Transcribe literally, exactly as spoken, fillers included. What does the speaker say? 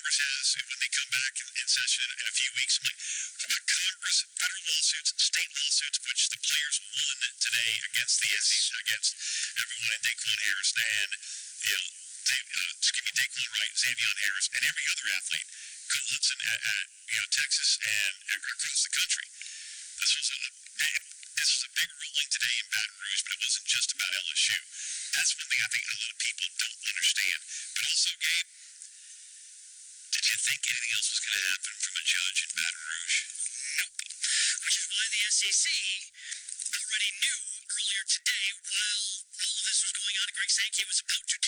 Congress has, and when they come back in, in session in, in a few weeks, I'm like, what about Congress, federal lawsuits, state lawsuits, which the players won today against the S E C, against everyone, and Daquan Harris, and, you know, they, uh, excuse me, Daquan Wright, Xavier Harris, and every other athlete, Cole Hudson at, at you know, Texas and, and across the country. This was a this was a big ruling today in Baton Rouge, but it wasn't just about L S U. That's one thing I think a lot of people don't understand. But also, Gabe, did you think anything else was going to happen from a judge in Baton Rouge? Nope. Which is why the S E C already knew earlier today, while all of this was going on, Greg Sankey was about to